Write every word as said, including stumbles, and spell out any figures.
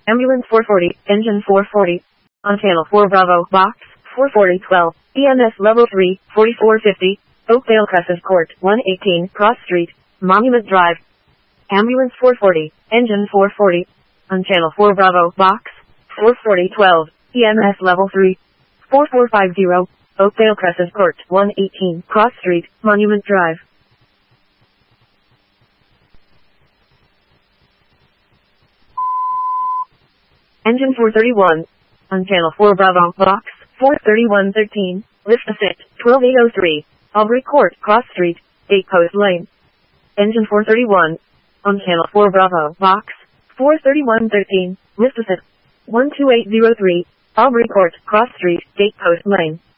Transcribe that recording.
Ambulance four forty, engine four forty. On channel four Bravo, box, four forty twelve. E M S level three, forty-four fifty. Oakdale Crescent Court, one eighteen, Cross Street, Monument Drive. Ambulance four forty, engine four forty. On channel four Bravo, box, four forty twelve. E M S level three, four four five zero. Oakdale Crescent Court, one eighteen, Cross Street, Monument Drive. Engine four thirty-one. On channel four Bravo, box, four thirty-one thirteen, lift assist, twelve eight oh three, Aubrey Court, Cross Street, eight Coast Lane. Engine four thirty-one. On channel four Bravo, box, four thirty-one thirteen, lift assist, one two eight oh three, Aubrey Court, Cross Street, eight Coast Lane.